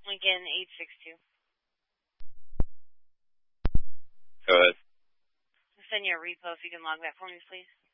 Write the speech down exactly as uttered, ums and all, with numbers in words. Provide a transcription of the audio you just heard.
Lincoln eight six two. Go ahead. I'll send you a repo if you can log that for me, please.